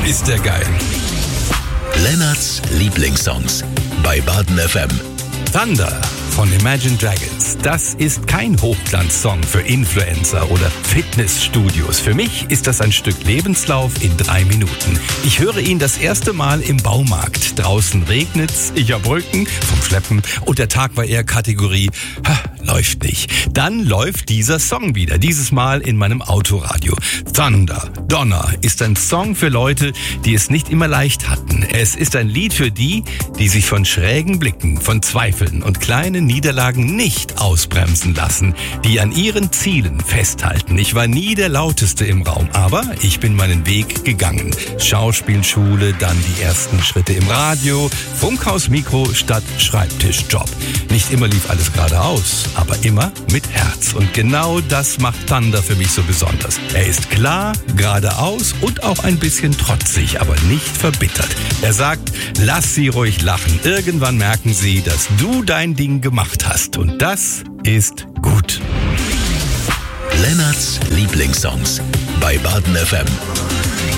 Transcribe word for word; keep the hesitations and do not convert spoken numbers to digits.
ist der geil. Lennarts Lieblingssongs bei Baden F M. Thunder von Imagine Dragons. Das ist kein Hochglanzsong für Influencer oder Fitnessstudios. Für mich ist das ein Stück Lebenslauf in drei Minuten. Ich höre ihn das erste Mal im Baumarkt. Draußen regnet's, ich hab Rücken vom Schleppen und der Tag war eher Kategorie, ha, läuft nicht. Dann läuft dieser Song wieder, dieses Mal in meinem Autoradio. Thunder, Donner ist ein Song für Leute, die es nicht immer leicht hatten. Es ist ein Lied für die, die sich von schrägen Blicken, von Zweifeln und kleinen Niederlagen nicht ausbremsen lassen, die an ihren Zielen festhalten. Ich war nie der Lauteste im Raum, aber ich bin meinen Weg gegangen. Schauspielschule, dann die ersten Schritte im Radio, Funkhaus Mikro statt Schreibtischjob. Nicht immer lief alles geradeaus, aber immer mit Herz. Und genau das macht Thunder für mich so besonders. Er ist klar, geradeaus und auch ein bisschen trotzig, aber nicht verbittert. Er sagt, lass sie ruhig lachen. Irgendwann merken sie, dass du dein Ding gemacht hast. Und das ist gut. Lennarts Lieblingssongs bei Baden F M.